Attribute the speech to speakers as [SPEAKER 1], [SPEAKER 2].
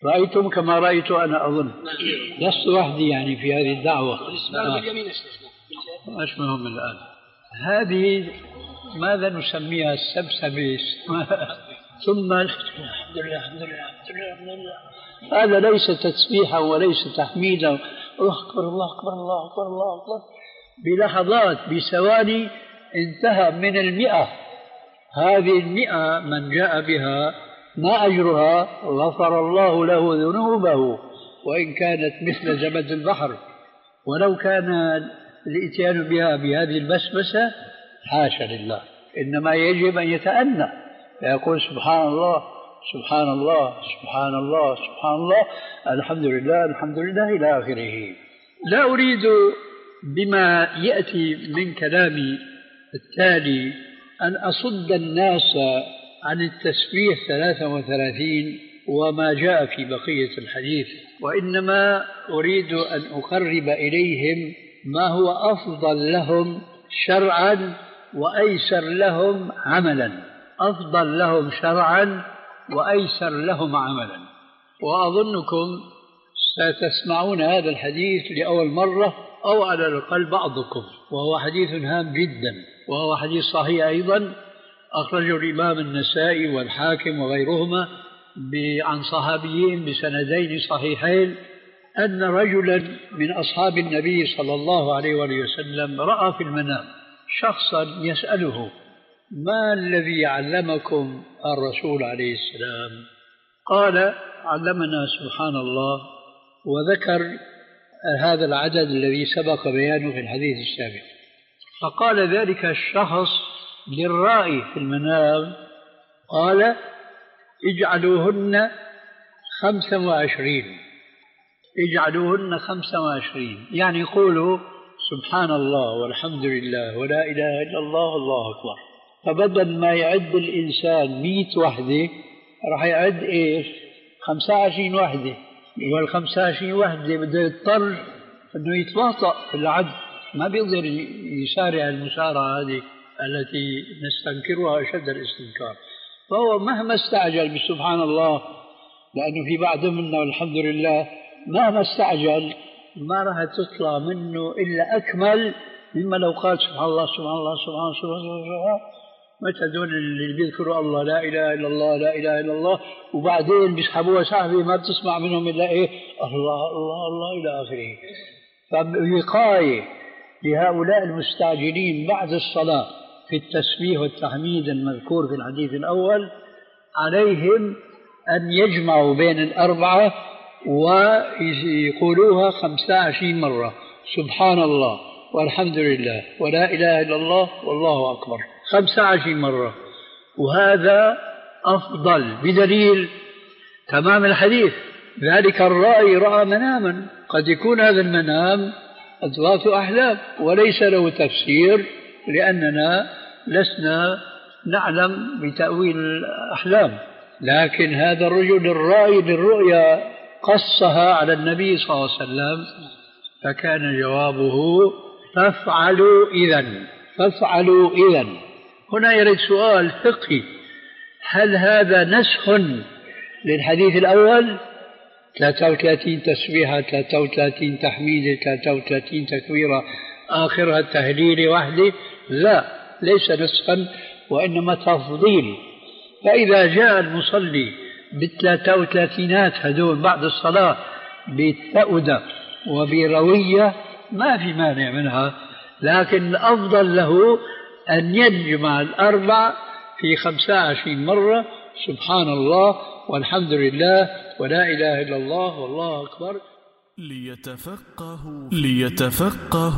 [SPEAKER 1] رأيتم كما رأيت أنا أظن، لست وحدي يعني في هذه الدعوة. مش مهم الآن. هذه ماذا نسميها؟ السبسبة. ثم الحمد لله الحمد لله الحمد لله الحمد لله. هذا ليس تسبيحا وليس تحميدا. الله أكبر الله أكبر الله أكبر الله أكبر. بلحظات بثواني انتهى من 100. هذه 100 من جاء بها ما أجرها؟ غفر الله له ذنوبه وإن كانت مثل زبد البحر. ولو كان الإتيان بها بهذه البسبسة حاشا لله، إنما يجب أن يتأنى فيقول سبحان الله سبحان الله سبحان الله سبحان الله الحمد لله الحمد لله إلى آخره. لا أريد بما يأتي من كلامي التالي أن أصد الناس عن التسبيح 33 وما جاء في بقية الحديث، وإنما أريد أن أقرب إليهم ما هو أفضل لهم شرعا وأيسر لهم عملا. أفضل لهم شرعا وأيسر لهم عملا. وأظنكم ستسمعون هذا الحديث لأول مرة أو على الأقل بعضكم، وهو حديث هام جدا، وهو حديث صحيح أيضا أخرجه الإمام النسائي والحاكم وغيرهما عن صحابيين بسندين صحيحين أن رجلا من أصحاب النبي صلى الله عليه وسلم رأى في المنام شخصا يسأله ما الذي علمكم الرسول عليه السلام؟ قال علمنا سبحان الله، وذكر هذا العدد الذي سبق بيانه في الحديث السابق. فقال ذلك الشخص للرائي في المنام قال اجعلوهن 25، اجعلوهن 25، يعني قولوا سبحان الله والحمد لله ولا إله إلا الله والله أكبر. فبدل ما يعد الإنسان 100 وحدة راح يعد إيش؟ 25 وحدة. وال25 وحدة بده يضطر أنه يتواطأ في العد، ما بيقدر يسارع المسارعة هذه التي نستنكرها أشد الاستنكار. فهو مهما استعجل بسبحان الله، لأنه في بعض منا والحمد لله مهما استعجل ما راح تطلع منه إلا أكمل مما لو قال سبحان الله سبحان الله سبحان الله سبحان الله. متى دول اللي بيذكروا الله لا إله إلا الله لا إله إلا الله وبعدين بيسحبوها سحبة ما بتسمع منهم إلا إيه الله الله الله إلى آخره. فوقاية لهؤلاء المستعجلين بعد الصلاة في التسبيح والتحميد المذكور في الحديث الأول عليهم أن يجمعوا بين الأربعة ويقولوها 25 مرة سبحان الله والحمد لله ولا إله إلا الله والله أكبر 25 مرة. وهذا أفضل بدليل تمام الحديث. ذلك الرأي رأى مناما، قد يكون هذا المنام أضغاث أحلام وليس له تفسير لأننا لسنا نعلم بتأويل الأحلام، لكن هذا الرجل الرأي للرؤيا قصها على النبي صلى الله عليه وسلم، فكان جوابه فافعلوا إذن فافعلوا إذن. هنا يرد سؤال فقهي، هل هذا نسخ للحديث الأول 33 تسبيحة 33 تحميدة 33 تكبيرة آخرها التهليل وحده؟ لا، ليس نسخا وإنما تفضيل. فإذا جاء المصلي بال33 هدول بعد الصلاة بالثأدة وبروية ما في مانع منها، لكن الأفضل له أن يجمع الأربع في 25 مرة سبحان الله والحمد لله ولا إله إلا الله والله أكبر.
[SPEAKER 2] ليتفقهوا